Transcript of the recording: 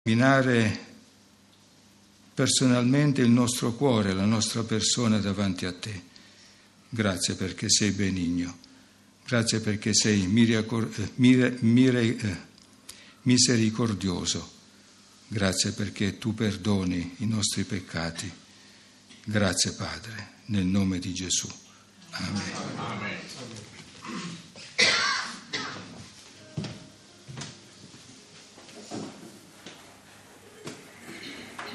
esaminare personalmente il nostro cuore, la nostra persona davanti a te. Grazie perché sei benigno, grazie perché sei misericordioso, grazie perché tu perdoni i nostri peccati. Grazie Padre, nel nome di Gesù. Amen.